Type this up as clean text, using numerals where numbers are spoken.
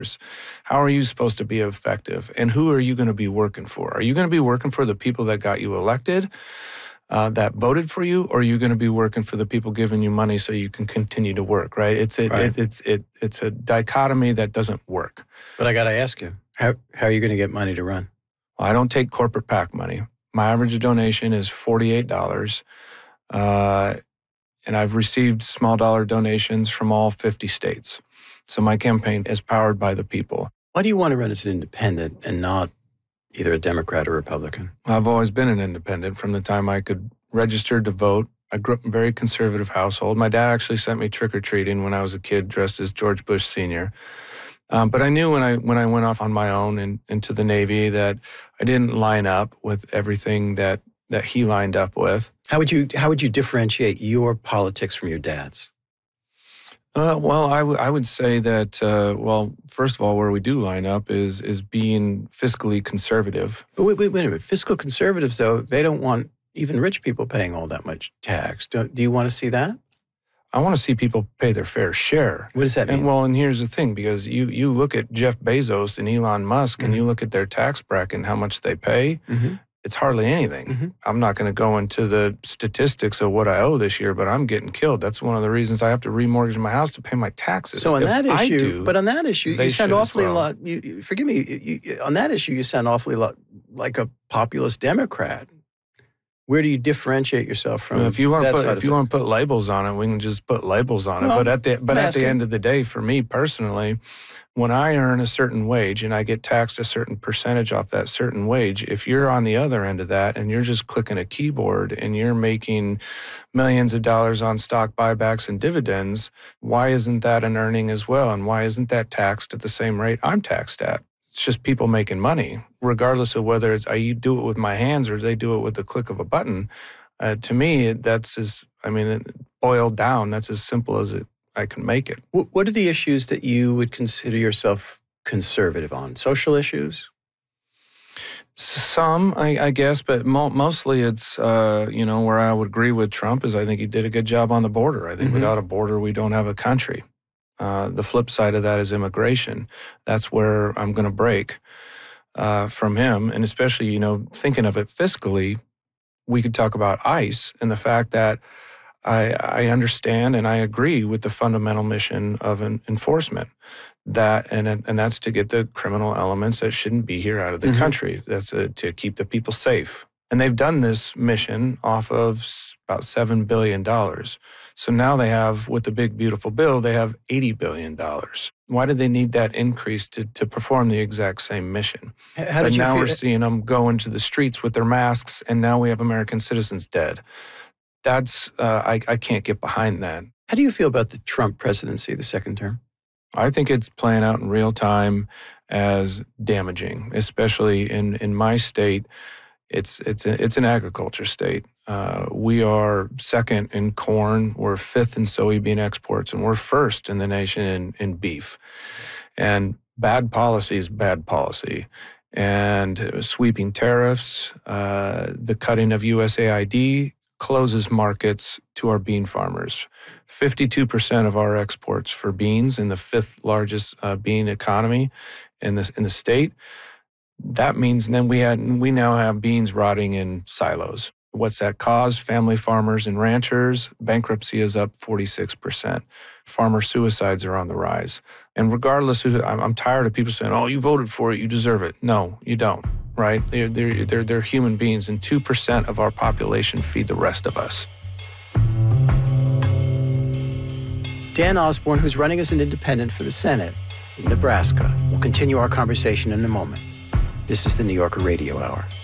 How are you supposed to be effective? And who are you going to be working for? Are you going to be working for the people that got you elected, that voted for you, or are you going to be working for the people giving you money so you can continue to work, right? It's a dichotomy that doesn't work. But I got to ask you, how are you going to get money to run? Well, I don't take corporate PAC money. My average donation is $48. And I've received small dollar donations from all 50 states. So my campaign is powered by the people. Why do you want to run as an independent and not either a Democrat or Republican? I've always been an independent from the time I could register to vote. I grew up in a very conservative household. My dad actually sent me trick-or-treating when I was a kid dressed as George Bush Sr. But I knew when I went off on my own and into the Navy that I didn't line up with everything that he lined up with. How would you differentiate your politics from your dad's? Well, I would say that, first of all, where we do line up is being fiscally conservative. But wait a minute. Fiscal conservatives, though, they don't want even rich people paying all that much tax. Do you want to see that? I want to see people pay their fair share. What does that mean? And here's the thing, because you look at Jeff Bezos and Elon Musk and you look at their tax bracket and how much they pay, it's hardly anything. I'm not going to go into the statistics of what I owe this year, but I'm getting killed. That's one of the reasons I have to remortgage my house to pay my taxes. So on that issue, you sound awfully lot. Forgive me. On that issue, you sound awfully lot like a populist Democrat. Where do you differentiate yourself from? If you want to put labels on it, we can just put labels on it. But at the end of the day, for me personally, when I earn a certain wage and I get taxed a certain percentage off that certain wage, if you're on the other end of that and you're just clicking a keyboard and you're making millions of dollars on stock buybacks and dividends, why isn't that an earning as well? And why isn't that taxed at the same rate I'm taxed at? It's just people making money, regardless of whether I do it with my hands or they do it with the click of a button. To me, boiled down, that's as simple as I can make it. What are the issues that you would consider yourself conservative on? Social issues? Some, I guess, but mostly it's, where I would agree with Trump is I think he did a good job on the border. I think without a border, we don't have a country. The flip side of that is immigration. That's where I'm going to break from him. And especially, thinking of it fiscally, we could talk about ICE and the fact that I understand and I agree with the fundamental mission of enforcement. And that's to get the criminal elements that shouldn't be here out of the country. That's to keep the people safe. And they've done this mission off of about $7 billion. So now they have, with the big, beautiful bill, they have $80 billion. Why do they need that increase to perform the exact same mission? But now we're seeing them go into the streets with their masks, and now we have American citizens dead. That's, I can't get behind that. How do you feel about the Trump presidency, the second term? I think it's playing out in real time as damaging, especially in my state. It's an agriculture state. We are second in corn, we're fifth in soybean exports, and we're first in the nation in beef. And bad policy is bad policy. And sweeping tariffs, the cutting of USAID closes markets to our bean farmers. 52% of our exports for beans in the fifth largest bean economy in the state. That means then we now have beans rotting in silos. What's that cause? Family farmers and ranchers, bankruptcy is up 46%. Farmer suicides are on the rise. And regardless of, I'm tired of people saying, oh, you voted for it, you deserve it. No, you don't, right? They're human beings, and 2% of our population feed the rest of us. Dan Osborn, who's running as an independent for the Senate in Nebraska. We'll continue our conversation in a moment. This is the New Yorker Radio Hour.